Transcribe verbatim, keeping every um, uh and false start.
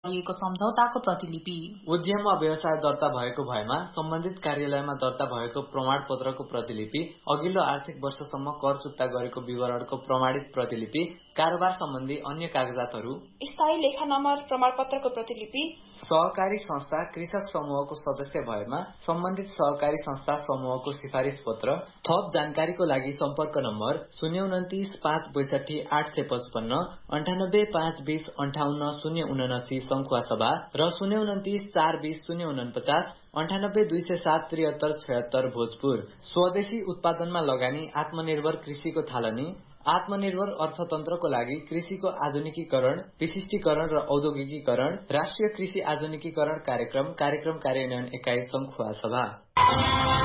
गरिएको सम्झौताको प्रतिलिपि। उद्यम वा व्यवसाय दर्ता भएको भएमा सम्बन्धित कार्यालयमा दर्ता भएको प्रमाणपत्रको प्रतिलिपि, अघिल्लो आर्थिक वर्षसम्म कर चुक्ता गरेको विवरणको प्रमाणित प्रतिलिपि, कारोबार सम्बन्धी अन्य कागजातहरू, स्थायी लेखा नम्बर प्रमाणपत्रको प्रतिलिपि, सहकारी संस्था कृषक समूहको सदस्य भएमा सम्बन्धित सहकारी संस्था समूहको सिफारिस पत्र। थप जानकारीको लागि सम्पर्क नम्बर शून्य उन्तिस पाँच बैसठी आठ सय पचपन्न अन्ठानब्बे पाँच बीस अन्ठाउन्न शून्य उनासी सङ्खुवा सभा र शून्य उन्तिस चार बीस शून्य उनपचास अन्ठानब्बे दुई सय सात त्रिहत्तर छयत्तर भोजपुर। स्वदेशी उत्पादनमा लगानी आत्मनिर्भर कृषिको थालनी। आत्मनिर्भर अर्थतन्त्रको लागि कृषिको आधुनिकीकरण, विशिष्टीकरण र औद्योगिकीकरण। राष्ट्रिय कृषि आधुनिकीकरण कार्यक्रम कार्यक्रम कार्यान्वयन एकाइ सङ्खुवा सभा।